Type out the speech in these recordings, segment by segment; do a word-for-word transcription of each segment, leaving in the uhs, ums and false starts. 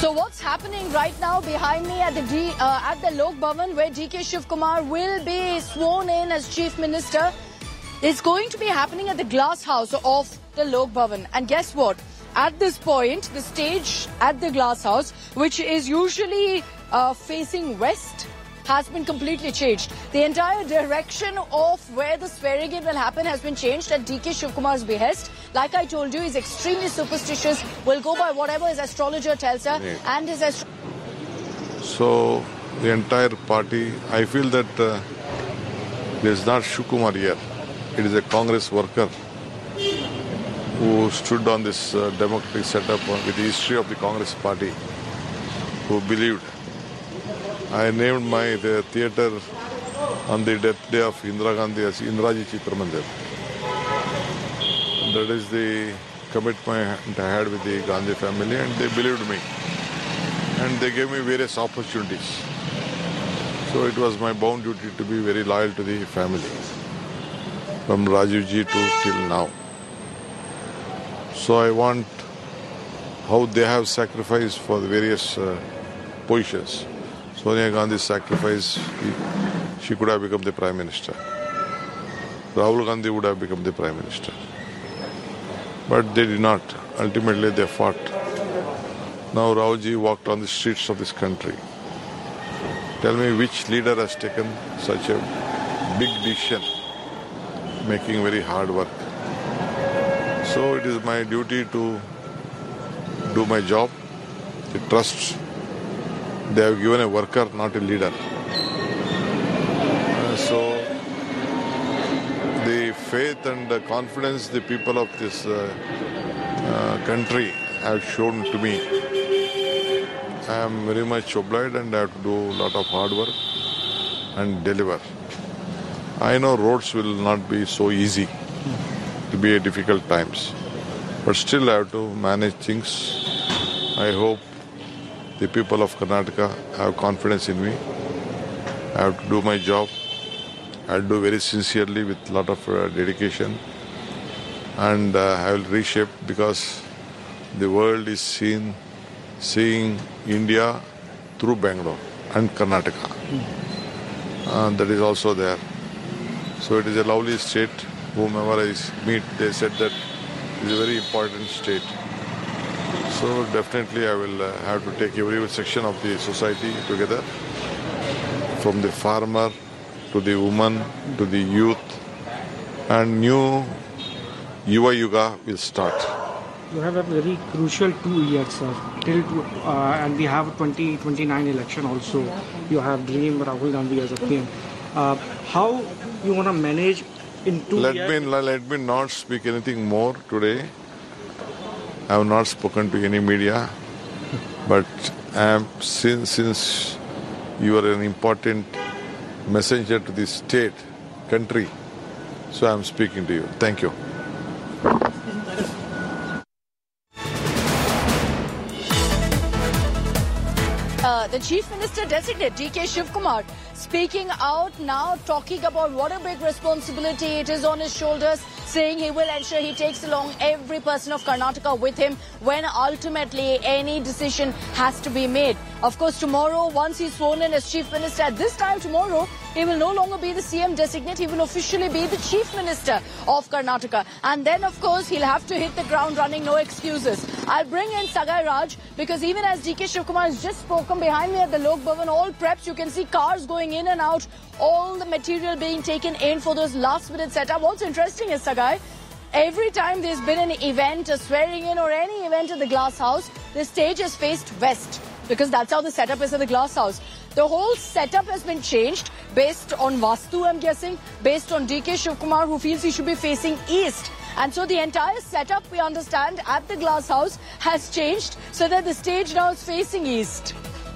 So what's happening right now behind me at the D, uh, at the Lok Bhavan, where D K Shivkumar will be sworn in as Chief Minister, is going to be happening at the Glass House of the Lok Bhavan. And guess what? At this point, the stage at the Glass House, which is usually uh, facing west, has been completely changed. The entire direction of where the swearing in will happen has been changed at D K Shivkumar's behest. Like I told you, he's extremely superstitious, will go by whatever his astrologer tells her. Yeah. And his astro So, the entire party, I feel that uh, there is not Shivkumar here. It is a Congress worker who stood on this uh, democratic setup with the history of the Congress party, who believed. I named my the theatre on the death day of Indira Gandhi as Indiraji Chitramandir. That is the commitment I had with the Gandhi family, and they believed me. And they gave me various opportunities. So it was my bound duty to be very loyal to the family, from Rajiv Ji to till now. So I want how they have sacrificed for the various uh, positions. Sonia Gandhi's sacrifice, she could have become the Prime Minister. Rahul Gandhi would have become the Prime Minister. But they did not. Ultimately, they fought. Now Rahulji walked on the streets of this country. Tell me which leader has taken such a big decision, making very hard work. So it is my duty to do my job, the trust. They have given a worker, not a leader. Uh, so the faith and the confidence the people of this uh, uh, country have shown to me, I am very much obliged and I have to do a lot of hard work and deliver. I know roads will not be so easy, to be a difficult times, but still I have to manage things. I hope the people of Karnataka have confidence in me. I have to do my job. I will do very sincerely with a lot of uh, dedication, and uh, I will reshape, because the world is seen, seeing India through Bangalore and Karnataka. Mm. Uh, that is also there. So it is a lovely state. Whomever I meet, they said that it is a very important state. So definitely I will uh, have to take every section of the society together, from the farmer to the woman to the youth, and new Yuva Yuga will start. You have a very crucial two years, sir. Till uh, and we have twenty twenty-nine election also. You have Dream Rahul Gandhi as a P M. Uh, how you want to manage in two let years? Me, let me not speak anything more today. I have not spoken to any media, but I am, since, since you are an important messenger to the state, country, so I am speaking to you. Thank you. Uh, the Chief Minister designate, D K Shivkumar, speaking out now, talking about what a big responsibility it is on his shoulders, saying he will ensure he takes along every person of Karnataka with him when ultimately any decision has to be made. Of course, tomorrow, once he's sworn in as Chief Minister, at this time tomorrow, he will no longer be the C M designate, he will officially be the Chief Minister of Karnataka. And then, of course, he'll have to hit the ground running, no excuses. I'll bring in Sagai Raj, because even as D K Shivkumar has just spoken behind me at the Lok Bhavan, all preps, you can see cars going in and out, all the material being taken in for those last minute setup. What's interesting is, Sagai, every time there's been an event, a swearing in or any event at the Glass House, the stage is faced west, because that's how the setup is at the Glass House. The whole setup has been changed based on Vastu, I'm guessing, based on D K Shivkumar, who feels he should be facing east. And so the entire setup, we understand, at the Glass House has changed so that the stage now is facing east.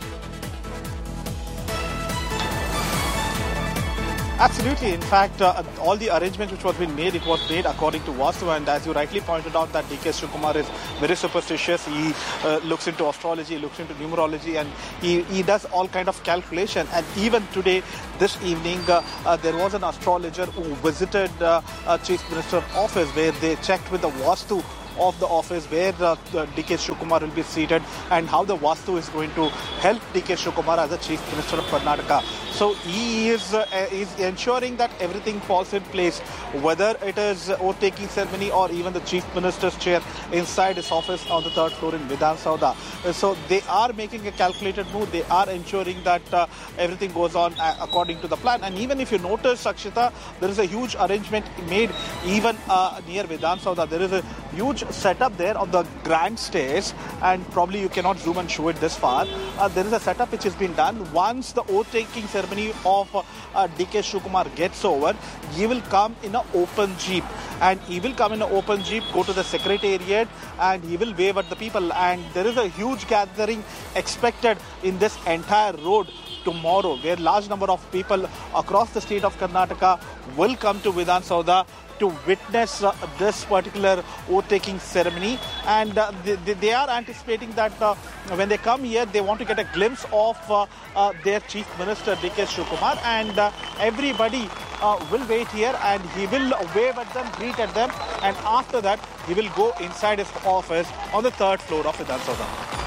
Absolutely. In fact, uh, all the arrangements which was being made, it was made according to Vastu. And as you rightly pointed out, that D K Shivkumar is very superstitious. He uh, looks into astrology, he looks into numerology, and he, he does all kind of calculation. And even today, this evening, uh, uh, there was an astrologer who visited uh, uh, Chief Minister's office, where they checked with the Vastu of the office where uh, D K Shivakumar will be seated and how the Vastu is going to help D K Shivakumar as the Chief Minister of Karnataka. So he is, uh, is ensuring that everything falls in place, whether it is oath-taking ceremony or even the Chief Minister's chair inside his office on the third floor in Vidhan Saudha. Uh, so they are making a calculated move. They are ensuring that uh, everything goes on uh, according to the plan. And even if you notice, Akshita, there is a huge arrangement made even uh, near Vidhan Saudha. There is a huge setup there on the grand stairs, and probably you cannot zoom and show it this far. Uh, there is a setup which has been done. Once the oath-taking ceremony of uh, D K Shivakumar gets over, he will come in an open jeep. And he will come in an open jeep, go to the secretariat, and he will wave at the people. And there is a huge gathering expected in this entire road tomorrow, where large number of people across the state of Karnataka will come to Vidhan Saudha to witness uh, this particular oath-taking ceremony. And uh, they, they are anticipating that uh, when they come here, they want to get a glimpse of uh, uh, their Chief Minister, D K Shivakumar. And uh, everybody uh, will wait here, and he will wave at them, greet at them. And after that, he will go inside his office on the third floor of Vidhan Saudha.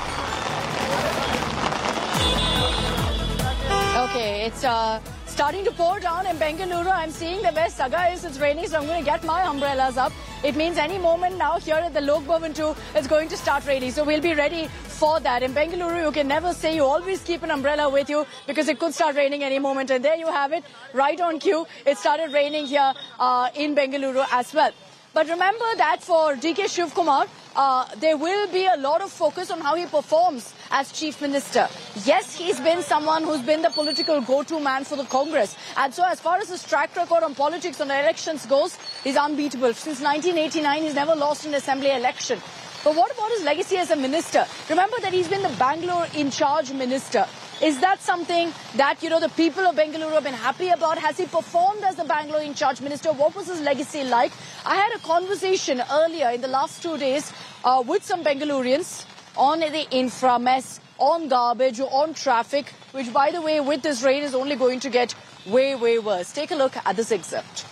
Okay, it's uh, starting to pour down in Bengaluru. I'm seeing that where Saga is, it's raining, so I'm going to get my umbrellas up. It means any moment now here at the Lok Bhavan too, it's going to start raining. So we'll be ready for that. In Bengaluru, you can never say you always keep an umbrella with you because it could start raining any moment. And there you have it, right on cue. It started raining here uh, in Bengaluru as well. But remember that for D K Shivakumar, uh, there will be a lot of focus on how he performs as Chief Minister. Yes, he's been someone who's been the political go-to man for the Congress. And so as far as his track record on politics, on elections goes, he's unbeatable. Since nineteen eighty-nine, he's never lost an assembly election. But what about his legacy as a minister? Remember that he's been the Bangalore in charge minister. Is that something that, you know, the people of Bengaluru have been happy about? Has he performed as the Bangalore in charge minister? What was his legacy like? I had a conversation earlier in the last two days uh, with some Bengalurians on the infra mess, on garbage, on traffic, which, by the way, with this rain is only going to get way, way worse. Take a look at this excerpt.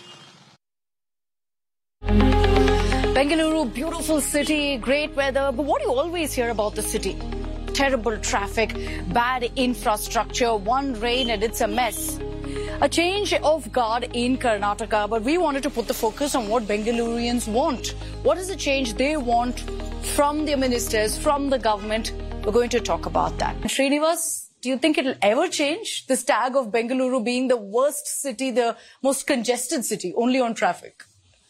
Bengaluru, beautiful city, great weather. But what do you always hear about the city? Terrible traffic, bad infrastructure, one rain and it's a mess. A change of guard in Karnataka, but we wanted to put the focus on what Bengalurians want. What is the change they want from their ministers, from the government? We're going to talk about that. Srinivas, do you think it'll ever change, this tag of Bengaluru being the worst city, the most congested city, only on traffic?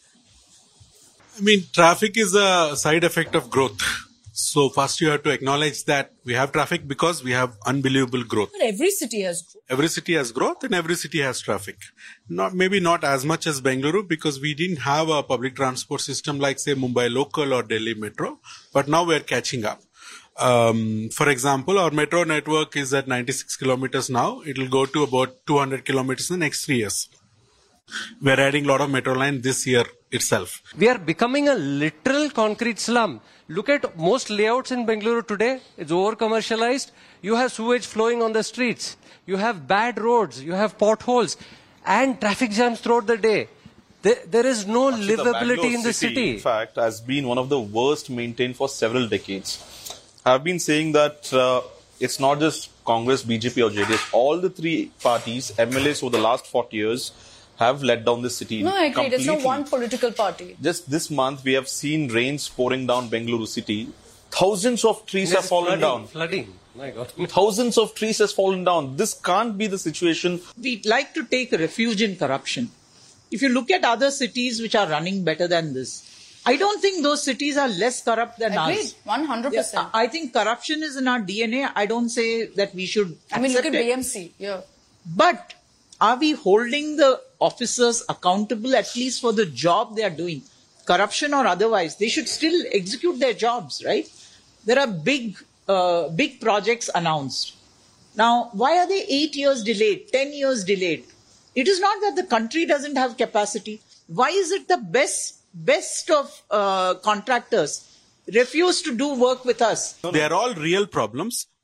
I mean, traffic is a side effect of growth. So first you have to acknowledge that we have traffic because we have unbelievable growth. But every city has growth. Every city has growth and every city has traffic. Not maybe not as much as Bengaluru because we didn't have a public transport system like say Mumbai Local or Delhi Metro. But now we're catching up. Um, for example, our metro network is at ninety-six kilometers now. It will go to about two hundred kilometers in the next three years. We're adding a lot of metro line this year itself. We are becoming a literal concrete slum. Look at most layouts in Bengaluru today. It's over-commercialized. You have sewage flowing on the streets. You have bad roads. You have potholes. And traffic jams throughout the day. There, there is no Actually, livability the in the city, city. In fact, has been one of the worst maintained for several decades. I've been saying that uh, it's not just Congress, B J P or J D S. All the three parties, M L As over the last forty years, have let down the city. No, I agree. Completely. There's no one political party. Just this month, we have seen rains pouring down Bengaluru city. Thousands of trees have fallen flooding, down. Flooding. My God. Thousands of trees has fallen down. This can't be the situation. We'd like to take refuge in corruption. If you look at other cities which are running better than this, I don't think those cities are less corrupt than Agreed. us. one hundred percent. Yeah, I think corruption is in our D N A. I don't say that we should I mean, look at it. B M C. Yeah. But are we holding the officers accountable at least for the job they are doing? Corruption or otherwise, they should still execute their jobs, right? There are big, uh, big projects announced. Now, why are they eight years delayed, ten years delayed? It is not that the country doesn't have capacity. Why is it the best, best of uh, contractors refuse to do work with us? They are all real problems.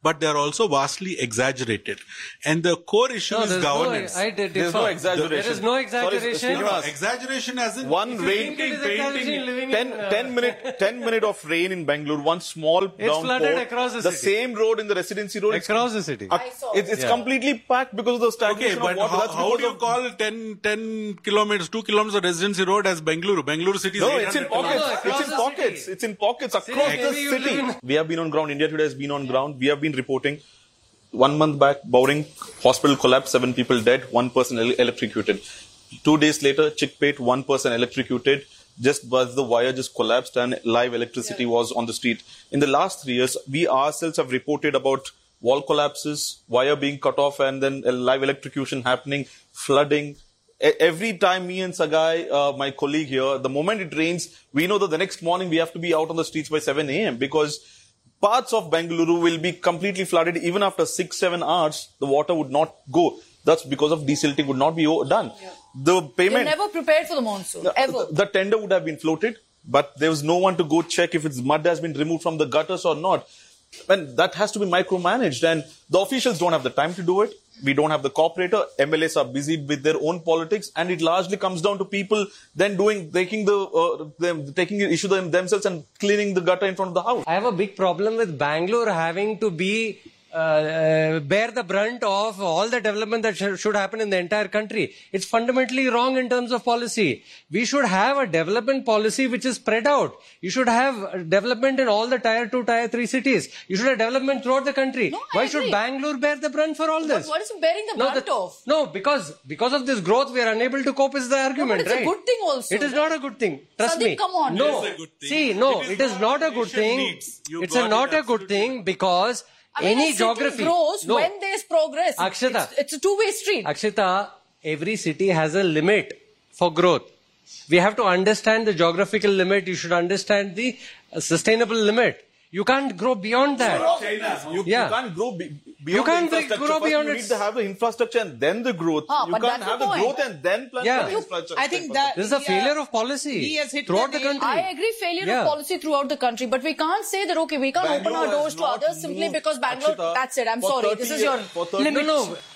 but they are also vastly exaggerated. And the core issue No, is there's governance. No, I did There's no exaggeration. There is no exaggeration. Sorry, No, Srinivas. exaggeration as in One if you rain, think it is painting- exaggeration living ten, in, uh, ten minute, ten minute of rain in Bangalore, one small It's downpour, flooded across the city. same road in the residency road. it's- Across the city. uh, It's, it's Yeah. completely packed because of the Okay, stagnation but of water. how, That's how because do you of- call ten, ten kilometers, two kilometers of residency road as Bengaluru? Bengaluru city is No, eight it's in hundred pockets. kilometers. No, across it's in the pockets. city. It's in pockets across City, the maybe you city. live in- We have been on ground. India Today has been on ground. We have been reporting one month back, Bowring hospital collapse, seven people dead, one person el- electrocuted. Two days later, Chickpet, one person electrocuted. Just as the wire just collapsed and live electricity yeah. was on the street. In the last three years, we ourselves have reported about wall collapses, wire being cut off, and then a live electrocution happening, flooding. Every time me and Sagai, uh, my colleague here, the moment it rains, we know that the next morning we have to be out on the streets by seven a.m. because parts of Bengaluru will be completely flooded. Even after six, seven hours, the water would not go. That's because of desilting would not be done. Yeah. The payment... You're never prepared for the monsoon, ever. The, the tender would have been floated, but there was no one to go check if its mud has been removed from the gutters or not. And that has to be micromanaged, and the officials don't have the time to do it. We don't have the cooperator. M L As are busy with their own politics, and it largely comes down to people then doing, taking the, uh, them, taking the issue them, themselves and cleaning the gutter in front of the house. I have a big problem with Bangalore having to be uh, uh, bear the brunt of all the development that sh- should happen in the entire country. It's fundamentally wrong in terms of policy. We should have a development policy which is spread out. You should have development in all the tier two, tier three cities. You should have development throughout the country. No, I Why agree. should Bangalore bear the brunt for all this? But what is it bearing the no, brunt the, of? No, because because of this growth, we are unable to cope is the argument, No, but it's right? a good thing also. It is not a good thing. Trust Sandeep, me. come on. No, It is a good thing. see, no, It is it is not not a what good nation thing. needs. You It's got a it not a good absolutely thing right. because I mean, any a city geography grows no. when there's progress. Akshata. It's, it's a two-way street. Akshita, every city has a limit for growth. We have to understand the geographical limit. You should understand the uh, sustainable limit. You can't grow beyond that. You, Yeah. you can't grow be, beyond You can't the infrastructure. grow First, beyond you need its- to have the infrastructure and then the growth. Ah, you but can't that's have the the point. growth and then plan Yeah. for the You- infrastructure. I think that This is a he, failure uh, of policy he has hit throughout the the nail. country. I agree, failure Yeah. of policy throughout the country, but we can't say that, okay, we can't open Bangalore our doors has to not others simply moved, because Bangalore, Akshita, that's it, I'm for sorry, thirty this is your years- for thirty limit. No, no.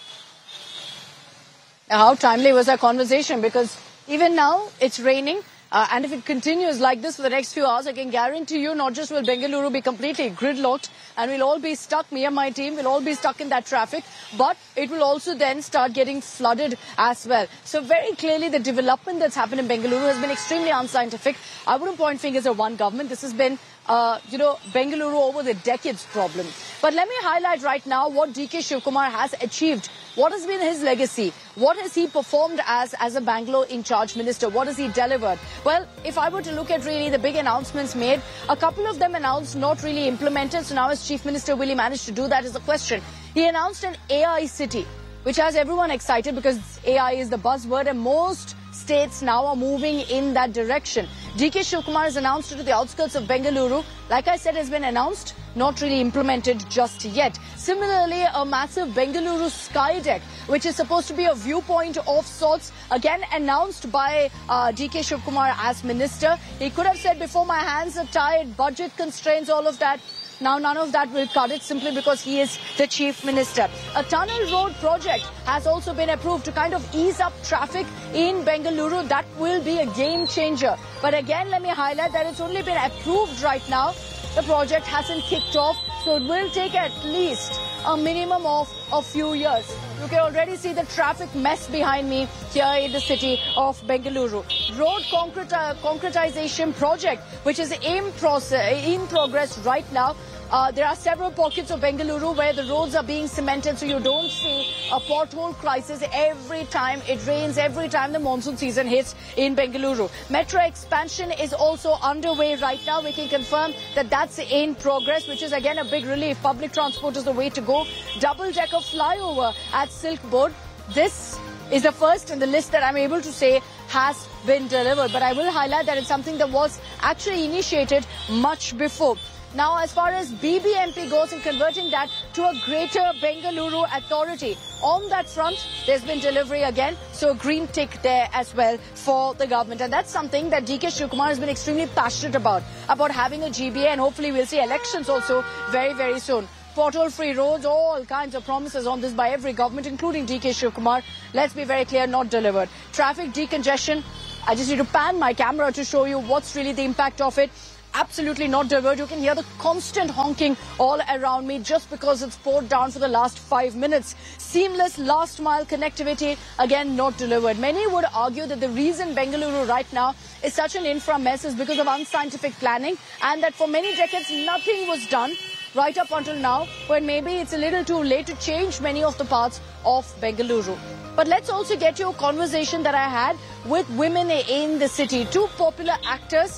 How timely was our conversation, because even now it's raining. Uh, and if it continues like this for the next few hours, I can guarantee you not just will Bengaluru be completely gridlocked and we'll all be stuck, me and my team will all be stuck in that traffic, but it will also then start getting flooded as well. So very clearly the development that's happened in Bengaluru has been extremely unscientific. I wouldn't point fingers at one government. This has been, uh, you know, Bengaluru over the decades problem. But let me highlight right now what D K Shivkumar has achieved. What has been his legacy? What has he performed as, as a Bangalore in charge minister? What has he delivered? Well, if I were to look at really the big announcements made, a couple of them announced, not really implemented. So now as Chief Minister, will he manage to do that is the question. He announced an A I city, which has everyone excited because A I is the buzzword and most states now are moving in that direction. D K Shivkumar has announced it to the outskirts of Bengaluru. Like I said, has been announced, not really implemented just yet. Similarly, a massive Bengaluru sky deck, which is supposed to be a viewpoint of sorts, again announced by uh, D K Shivkumar as minister. He could have said, before my hands are tied, budget constraints, all of that. Now none of that will cut it simply because he is the chief minister. A tunnel road project has also been approved to kind of ease up traffic in Bengaluru. That will be a game changer. But again, let me highlight that it's only been approved right now. The project hasn't kicked off, so it will take at least a minimum of a few years. You can already see the traffic mess behind me here in the city of Bengaluru. Road concrete, uh, concretization project, which is in, process, in progress right now. Uh, there are several pockets of Bengaluru where the roads are being cemented, so you don't see a pothole crisis every time it rains, every time the monsoon season hits in Bengaluru. Metro expansion is also underway right now. We can confirm that that's in progress, which is again a big relief. Public transport is the way to go. Double-decker flyover at Silk Board. This is the first in the list that I'm able to say has been delivered. But I will highlight that it's something that was actually initiated much before. Now, as far as B B M P goes in converting that to a greater Bengaluru authority, on that front, there's been delivery again. So a green tick there as well for the government. And that's something that D K Shivkumar has been extremely passionate about, about having a G B A, and hopefully we'll see elections also very, very soon. pothole-free roads, all kinds of promises on this by every government, including D K Shivkumar. Let's be very clear, not delivered. Traffic decongestion, I just need to pan my camera to show you what's really the impact of it. Absolutely not delivered. You can hear the constant honking all around me just because it's poured down for the last five minutes. Seamless last mile connectivity, again not delivered. Many would argue that the reason Bengaluru right now is such an infra mess is because of unscientific planning, and that for many decades nothing was done right up until now, when maybe it's a little too late to change many of the parts of Bengaluru. But let's also get to a conversation that I had with women in the city. Two popular actors